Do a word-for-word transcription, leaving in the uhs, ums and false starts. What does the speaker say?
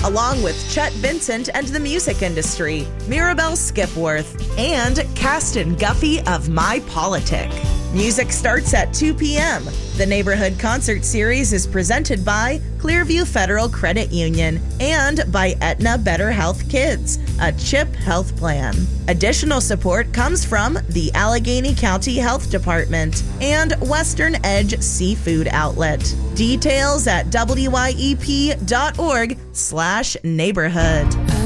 along with Chet Vincent and the music industry, Mirabelle Skipworth, and Caston Guffey of My Politic. Music starts at two p.m. The Neighborhood Concert Series is presented by Clearview Federal Credit Union and by Aetna Better Health Kids, a CHIP health plan. Additional support comes from the Allegheny County Health Department and Western Edge Seafood Outlet. Details at W Y E P dot org slash neighborhood.